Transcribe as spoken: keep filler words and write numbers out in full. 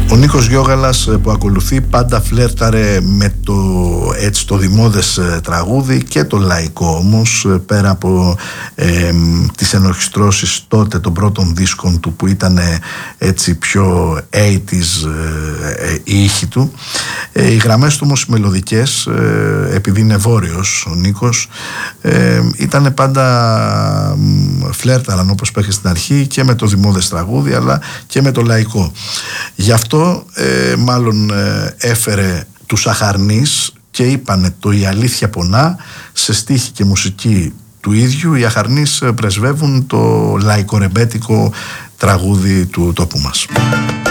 Ο Νίκος Γιώγαλας που ακολουθεί πάντα φλέρταρε με το, έτσι, το δημόδες τραγούδι και το λαϊκό όμως, πέρα από ε, τις ενορχιστρώσεις τότε των πρώτων δίσκων του που ήταν έτσι πιο ογδόντα ε, ε, η ήχη του. Ε, οι γραμμές του όμως μελωδικές, ε, επειδή είναι βόρειος ο Νίκος, ε, ήταν πάντα φλέρταραν, όπως είπα και στην αρχή, και με το δημόδες τραγούδι αλλά και με το λαϊκό. Γι' αυτό ε, μάλλον ε, έφερε τους Αχαρνείς και είπανε το «Η αλήθεια πονά» σε στίχη και μουσική του ίδιου. Οι Αχαρνείς πρεσβεύουν το λαϊκορεμπέτικο τραγούδι του τόπου μας.